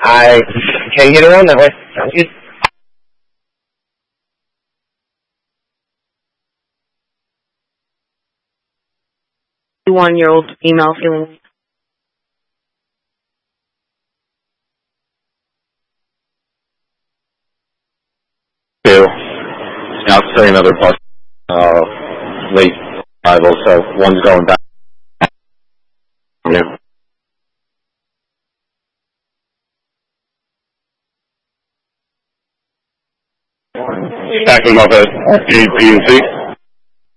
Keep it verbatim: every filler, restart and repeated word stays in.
I can get around that way. Sounds good. One-year-old female feeling. Two. Now say another bus. Uh, late arrival, so one's going back. Yeah. Backing up at P and C.